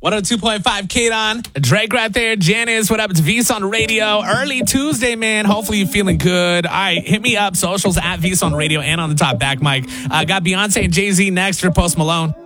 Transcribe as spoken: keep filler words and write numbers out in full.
one oh two point five K-Don. Drake right there. Janice, what up? It's VSON Radio. Early Tuesday, man. Hopefully you're feeling good. All right, hit me up. Socials at VSON Radio and on the top back mic. I uh, got Beyonce and Jay-Z next for Post Malone.